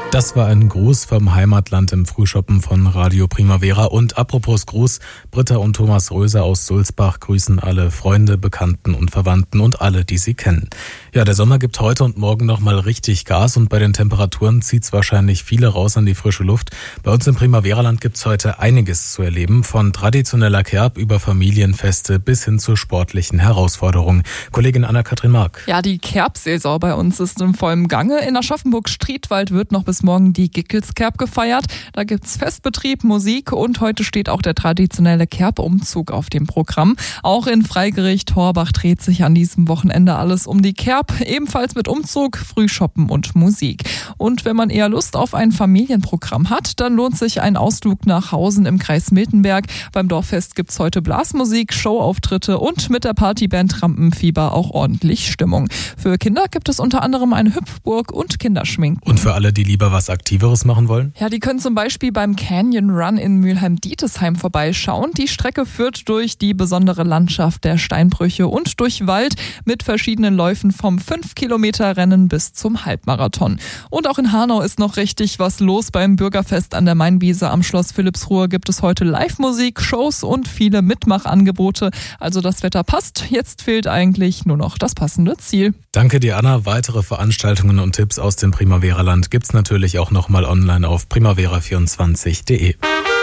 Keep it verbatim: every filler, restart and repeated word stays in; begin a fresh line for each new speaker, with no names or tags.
Das war ein Gruß vom Heimatland im Frühschoppen von Radio Primavera. Und apropos Gruß, Britta und Thomas Röser aus Sulzbach grüßen alle Freunde, Bekannten und Verwandten und alle, die sie kennen. Ja, der Sommer gibt heute und morgen nochmal richtig Gas und bei den Temperaturen zieht's wahrscheinlich viele raus an die frische Luft. Bei uns im Primavera-Land gibt's heute einiges zu erleben, von traditioneller Kerb über Familienfeste bis hin zu sportlichen Herausforderungen. Kollegin Anna-Kathrin Mark.
Ja, die Kerbsaison bei uns ist im vollen Gange. In Aschaffenburg-Striedwald wird noch bis morgen die Gickelskerb gefeiert. Da gibt's Festbetrieb, Musik und heute steht auch der traditionelle Kerbumzug auf dem Programm. Auch in Freigericht Horbach dreht sich an diesem Wochenende alles um die Kerb, ebenfalls mit Umzug, Frühschoppen und Musik. Und wenn man eher Lust auf ein Familienprogramm hat, dann lohnt sich ein Ausflug nach Hausen im Kreis Miltenberg. Beim Dorffest gibt's heute Blasmusik, Showauftritte und mit der Partyband Rampenfieber auch ordentlich Stimmung. Für Kinder gibt es unter anderem eine Hüpfburg und Kinderschminken.
Und für alle, die lieber was Aktiveres machen wollen?
Ja, die können zum Beispiel beim Canyon Run in Mülheim-Dietesheim vorbeischauen. Die Strecke führt durch die besondere Landschaft der Steinbrüche und durch Wald mit verschiedenen Läufen vom fünf Kilometer Rennen bis zum Halbmarathon. Und auch in Hanau ist noch richtig was los. Beim Bürgerfest an der Mainwiese am Schloss Philippsruhe gibt es heute Live-Musik, Shows und viele Mitmachangebote. Also das Wetter passt. Jetzt fehlt eigentlich nur noch das passende Ziel.
Danke dir, Anna. Weitere Veranstaltungen und Tipps aus dem Primavera-Land gibt's natürlich auch nochmal online auf primavera vierundzwanzig punkt de.